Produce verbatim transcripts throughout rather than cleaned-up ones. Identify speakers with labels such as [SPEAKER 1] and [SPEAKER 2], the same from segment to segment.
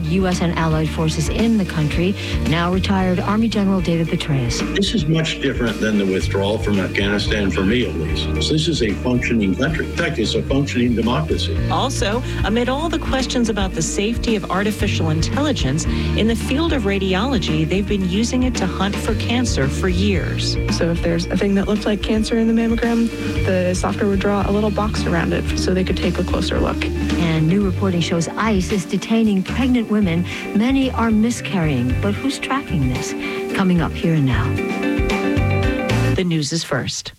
[SPEAKER 1] U S and allied forces in the country. Now retired Army General David Petraeus.
[SPEAKER 2] This is much different than the withdrawal from Afghanistan, for me at least. This is a functioning country. In fact, it's a functioning democracy.
[SPEAKER 3] Also, amid all the questions about the safety of artificial intelligence, in the field of radiology, they've been using it to hunt for cancer for years.
[SPEAKER 4] So if there's a thing that looked like cancer in the mammogram, the software would draw a little box around it so they could take a closer look.
[SPEAKER 1] And new reporting shows ICE is detaining pregnant women. Many are miscarrying, but who's tracking this? Coming up here and now.
[SPEAKER 3] The news is first.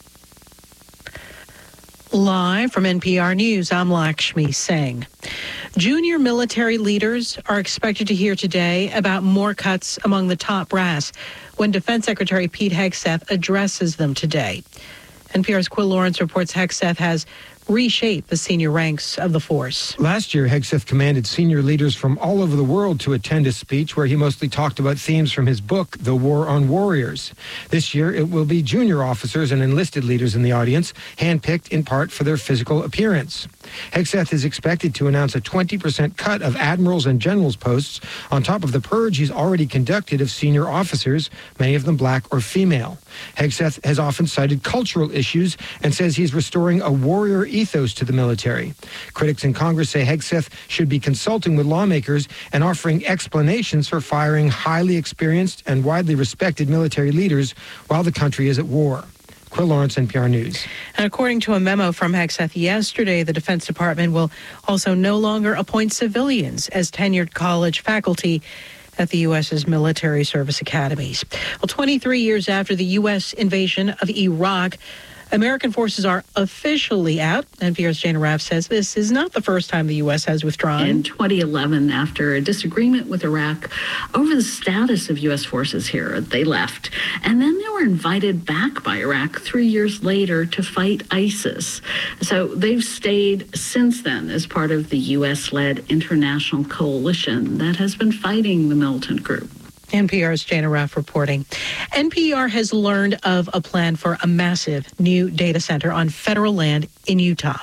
[SPEAKER 5] Live from N P R News, I'm Lakshmi Singh. Junior military leaders are expected to hear today about more cuts among the top brass when Defense Secretary Pete Hegseth addresses them today. N P R's Quill Lawrence reports Hegseth has reshaped the senior ranks of the force.
[SPEAKER 6] Last year, Hegseth commanded senior leaders from all over the world to attend a speech where he mostly talked about themes from his book, The War on Warriors. This year, it will be junior officers and enlisted leaders in the audience, handpicked in part for their physical appearance. Hegseth is expected to announce a twenty percent cut of admirals and generals posts on top of the purge he's already conducted of senior officers, many of them black or female. Hegseth has often cited cultural issues and says he's restoring a warrior ethos to the military. Critics in Congress say Hegseth should be consulting with lawmakers and offering explanations for firing highly experienced and widely respected military leaders while the country is at war. Quill Lawrence, N P R News.
[SPEAKER 5] And according to a memo from Hegseth yesterday, the Defense Department will also no longer appoint civilians as tenured college faculty at the U S's military service academies. Well, twenty-three years after the U S invasion of Iraq, American forces are officially out. N P R's Jana Raff says this is not the first time the U S has withdrawn.
[SPEAKER 7] In twenty eleven, after a disagreement with Iraq over the status of U S forces here, they left. And then they were invited back by Iraq three years later to fight ISIS. So they've stayed since then as part of the U S-led international coalition that has been fighting the militant group.
[SPEAKER 5] N P R's Jana Raff reporting. N P R has learned of a plan for a massive new data center on federal land in Utah.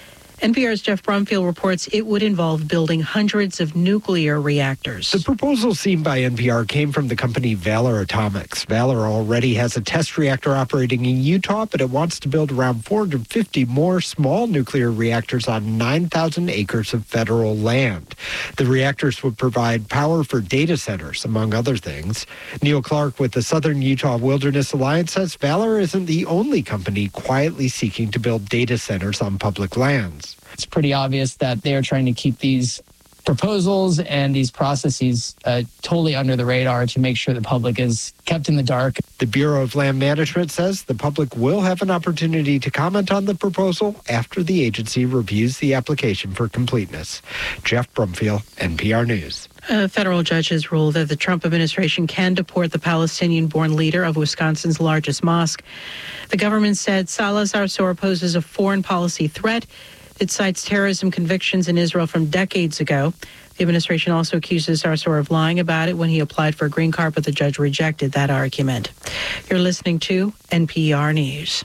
[SPEAKER 5] N P R's Jeff Brumfield reports it would involve building hundreds of nuclear reactors.
[SPEAKER 8] The proposal seen by N P R came from the company Valor Atomics. Valor already has a test reactor operating in Utah, but it wants to build around four hundred fifty more small nuclear reactors on nine thousand acres of federal land. The reactors would provide power for data centers, among other things. Neil Clark with the Southern Utah Wilderness Alliance says Valor isn't the only company quietly seeking to build data centers on public lands.
[SPEAKER 9] It's pretty obvious that they are trying to keep these proposals and these processes uh, totally under the radar to make sure the public is kept in the dark.
[SPEAKER 8] The Bureau of Land Management says the public will have an opportunity to comment on the proposal after the agency reviews the application for completeness. Jeff Brumfield, N P R News.
[SPEAKER 5] A federal judge has ruled that the Trump administration can deport the Palestinian-born leader of Wisconsin's largest mosque. The government said Salah Zarzour poses a foreign policy threat. It cites terrorism convictions in Israel from decades ago. The administration also accuses Zarzour of lying about it when he applied for a green card, but the judge rejected that argument. You're listening to N P R News.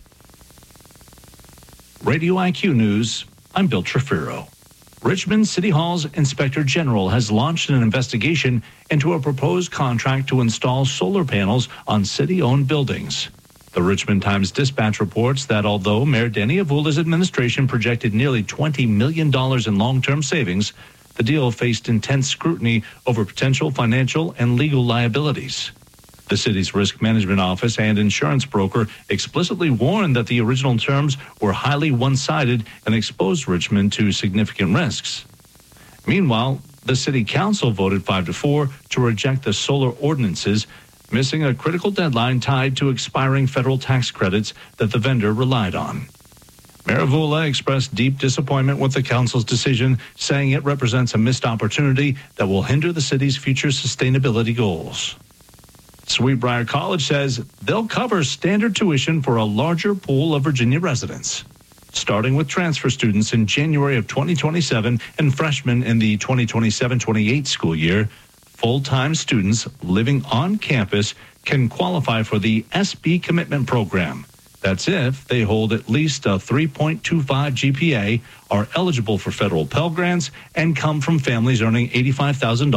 [SPEAKER 10] Radio I Q News, I'm Bill Trefiro. Richmond City Hall's Inspector General has launched an investigation into a proposed contract to install solar panels on city-owned buildings. The Richmond Times-Dispatch reports that although Mayor Danny Avula's administration projected nearly twenty million dollars in long-term savings, the deal faced intense scrutiny over potential financial and legal liabilities. The city's risk management office and insurance broker explicitly warned that the original terms were highly one-sided and exposed Richmond to significant risks. Meanwhile, the city council voted five to four to reject the solar ordinances, missing a critical deadline tied to expiring federal tax credits that the vendor relied on. Mayor Avula expressed deep disappointment with the council's decision, saying it represents a missed opportunity that will hinder the city's future sustainability goals. Sweetbriar College says they'll cover standard tuition for a larger pool of Virginia residents, starting with transfer students in January of twenty twenty-seven and freshmen in the twenty twenty-seven twenty-eight school year. Full-time students living on campus can qualify for the S B Commitment Program. That's if they hold at least a three point two five G P A, are eligible for federal Pell Grants, and come from families earning eighty-five thousand dollars